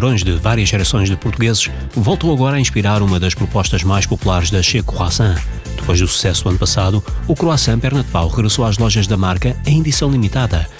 padrões de várias gerações de portugueses, voltou agora a inspirar uma das propostas mais populares da Chez Croissant. Depois do sucesso do ano passado, o croissant perna de pau regressou às lojas da marca em edição limitada,